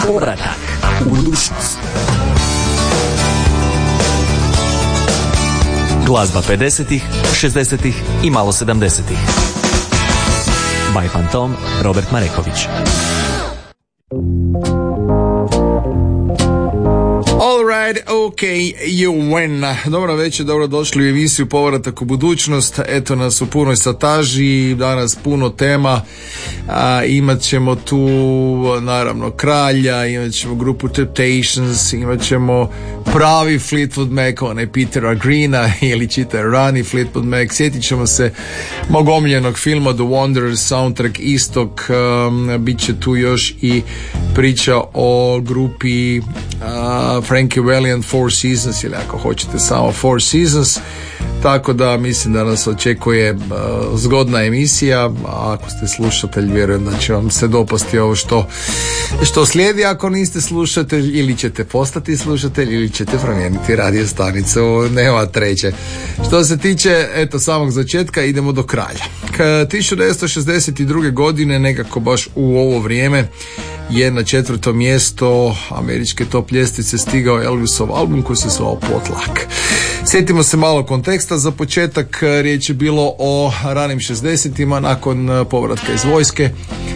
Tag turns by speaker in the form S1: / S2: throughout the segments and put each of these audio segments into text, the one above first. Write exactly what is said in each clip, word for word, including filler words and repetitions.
S1: Povratak u budućnost. Glazba pedesetih, šezdesetih i malo sedamdesetih. By Fantom, Robert Mareković.
S2: Alright, okay, you win. Dobro večer, dobro došli u emisiju Povratak u budućnost. Eto nas u punoj sataži, danas puno tema. A, imat ćemo tu naravno Kralja, imat ćemo grupu Temptations, imat ćemo pravi Fleetwood Mac, onaj Petera Greena ili čita rani Fleetwood Mac. Sjetit ćemo se mog omiljenog filma The Wanderers, soundtrack istog. Um, bit će tu još i priča o grupi uh, Frankie Valli and Four Seasons, ili ako hoćete samo Four Seasons. Tako da mislim da nas očekuje uh, zgodna emisija, a ako ste slušatelj vjerujem da će vam se dopasti ovo što, što slijedi. Ako niste slušatelj, ili ćete postati slušatelj ili ćete promijeniti radio stanicu, nema treće. Što se tiče eto samog začetka, idemo do Kralja. K tisuću devetsto šezdeset druge godine, nekako baš u ovo vrijeme, je na četvrto mjesto američke top ljestvice stigao Elvisov album koji se zvao Potluck. Sjetimo se malo konteksta. Za početak riječ je bilo o ranim šezdesetima, nakon povratka iz vojske.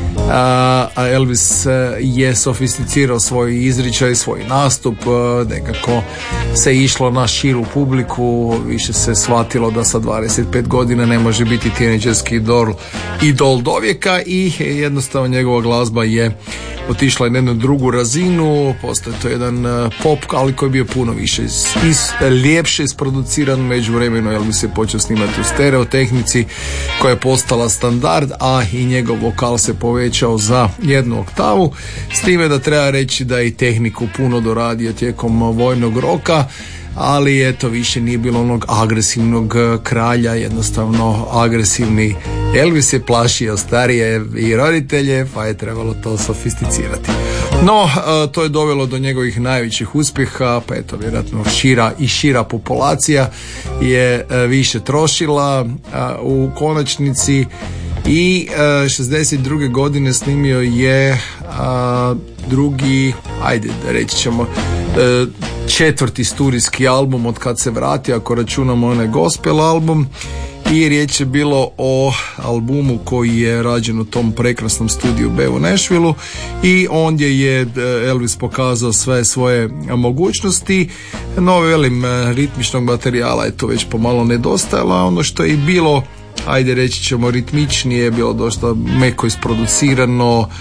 S2: A Elvis je sofisticirao svoj izričaj, svoj nastup, nekako se išlo na širu publiku, više se shvatilo da sa dvadeset pet godina ne može biti tinejdžerski idol, idol dovijeka i jednostavno njegova glazba je otišla na jednu drugu razinu. Postoje to jedan pop, ali koji je bio puno više is, is, ljepše isproduciran. Među vremenu Elvis je počeo snimati u stereo tehnici koja je postala standard, a i njegov vokal se povećao za jednu oktavu, s time da treba reći da je i tehniku puno doradio tijekom vojnog roka, ali eto više nije bilo onog agresivnog Kralja, jednostavno agresivni Elvis je plašio starije i roditelje, pa je trebalo to sofisticirati. No, to je dovelo do njegovih najvećih uspjeha, pa eto vjerojatno šira i šira populacija je više trošila u konačnici. I uh, šezdeset druge godine snimio je uh, drugi, ajde da reći ćemo, uh, četvrti studijski album od kad se vratio, ako računamo onaj gospel album. I riječ je bilo o albumu koji je rađen u tom prekrasnom studiju B u Nashvilleu i ondje je Elvis pokazao sve svoje mogućnosti. No, velim, ritmičnog materijala je to već pomalo nedostajalo, ono što je i bilo, ajde reći ćemo, ritmičnije, bilo dosta meko isproducirano uh,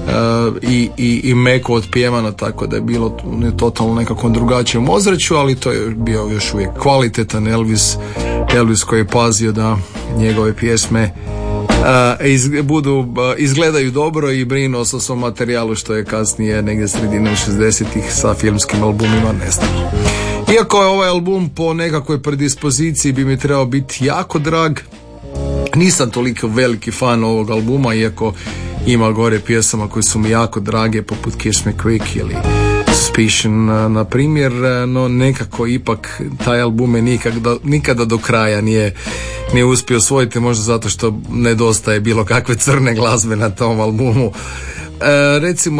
S2: i, i, i meko otpjevano, tako da je bilo totalno nekakvom drugačijem ozračju, ali to je bio još uvijek kvalitetan Elvis, Elvis koji je pazio da njegove pjesme uh, iz, budu, uh, izgledaju dobro i brinuo sa svom materijalu, što je kasnije negdje sredinom šezdesetih sa filmskim albumima nestalo. Iako je ovaj album po nekakvoj predispoziciji bi mi trebao biti jako drag, nisam toliko veliki fan ovog albuma, iako ima gore pjesama koje su mi jako drage, poput Kiss Me Quick ili Suspicion na primjer, no nekako ipak taj album je nikada, nikada do kraja nije, nije uspio osvojiti, možda zato što nedostaje bilo kakve crne glazbe na tom albumu. E, recimo